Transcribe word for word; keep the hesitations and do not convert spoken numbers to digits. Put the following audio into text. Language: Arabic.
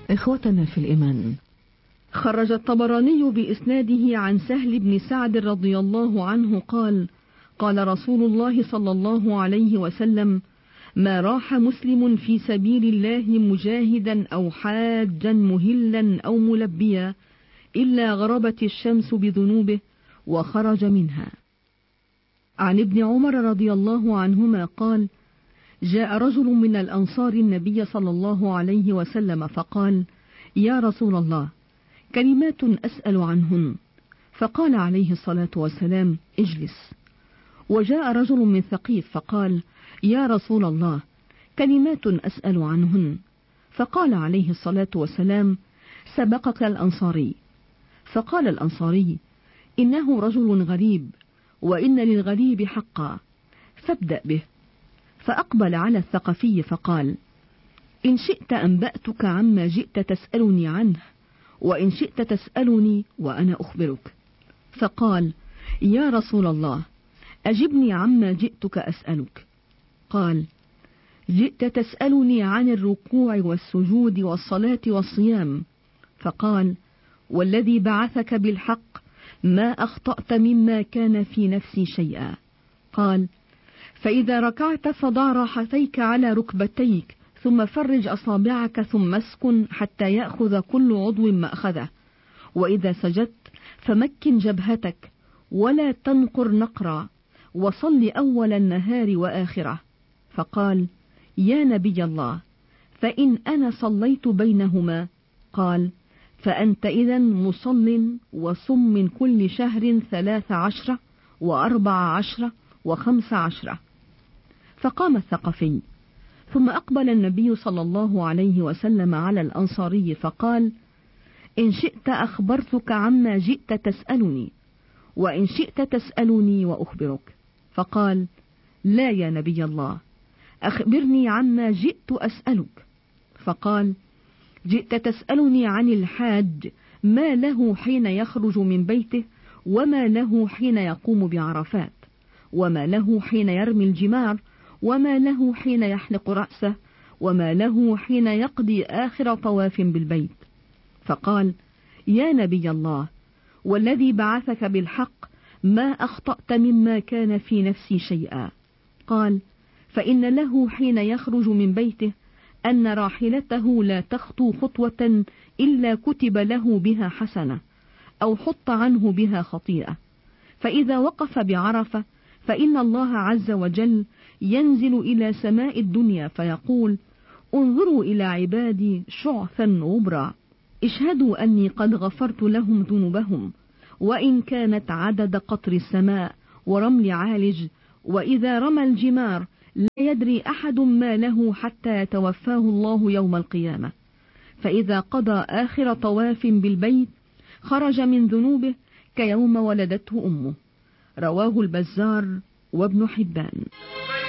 إخوتنا في الإيمان، خرج الطبراني بإسناده عن سهل بن سعد رضي الله عنه قال: قال رسول الله صلى الله عليه وسلم: ما راح مسلم في سبيل الله مجاهدا أو حاجا مهلا أو ملبيا إلا غربت الشمس بذنوبه وخرج منها. عن ابن عمر رضي الله عنهما قال: جاء رجل من الأنصار النبي صلى الله عليه وسلم فقال: يا رسول الله، كلمات أسأل عنهن. فقال عليه الصلاة والسلام: اجلس. وجاء رجل من ثقيف فقال: يا رسول الله، كلمات أسأل عنهن. فقال عليه الصلاة والسلام: سبقك الأنصاري. فقال الأنصاري: إنه رجل غريب، وإن للغريب حقا، فابدأ به. فأقبل على الثقفي فقال: إن شئت أنبأتك عما جئت تسألني عنه، وإن شئت تسألني وأنا أخبرك. فقال: يا رسول الله، أجبني عما جئتك أسألك. قال: جئت تسألني عن الركوع والسجود والصلاة والصيام. فقال: والذي بعثك بالحق ما أخطأت مما كان في نفسي شيئا. قال: فإذا ركعت فضع راحتيك على ركبتيك، ثم فرج أصابعك، ثم اسكن حتى يأخذ كل عضو مأخذه. وإذا سجدت فمكن جبهتك ولا تنقر نقرا، وصل أول النهار وآخره. فقال: يا نبي الله، فإن أنا صليت بينهما؟ قال: فأنت إذا مصل، وصم من كل شهر ثلاث عشرة وأربع عشرة وخمس عشرة. فقام الثقفي، ثم أقبل النبي صلى الله عليه وسلم على الأنصاري فقال: إن شئت أخبرتك عما جئت تسألني، وإن شئت تسألني وأخبرك. فقال: لا يا نبي الله، أخبرني عما جئت أسألك. فقال: جئت تسألني عن الحاج ما له حين يخرج من بيته، وما له حين يقوم بعرفات، وما له حين يرمي الجمار، وما له حين يحلق رأسه، وما له حين يقضي آخر طواف بالبيت. فقال: يا نبي الله، والذي بعثك بالحق ما أخطأت مما كان في نفسي شيئا. قال: فإن له حين يخرج من بيته أن راحلته لا تخطو خطوة إلا كتب له بها حسنة، أو حط عنه بها خطيئة. فإذا وقف بعرفة فإن الله عز وجل ينزل إلى سماء الدنيا فيقول: انظروا إلى عبادي شعثا غبرا، اشهدوا أني قد غفرت لهم ذنوبهم، وإن كانت عدد قطر السماء ورمل عالج. وإذا رمى الجمار لا يدري أحد ما له حتى يتوفاه الله يوم القيامة. فإذا قضى آخر طواف بالبيت خرج من ذنوبه كيوم ولدته أمه. رواه البزار وابن حبان.